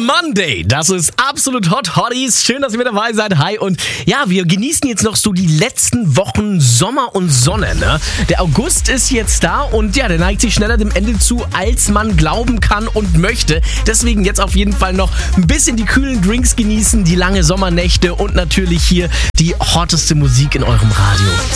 Monday. Das ist absolut Hot Hotties. Schön, dass ihr mit dabei seid. Hi. Und ja, wir genießen jetzt noch so die letzten Wochen Sommer und Sonne. Ne? Der August ist jetzt da und ja, der neigt sich schneller dem Ende zu, als man glauben kann und möchte. Deswegen jetzt auf jeden Fall noch ein bisschen die kühlen Drinks genießen, die lange Sommernächte und natürlich hier die hotteste Musik in eurem Radio.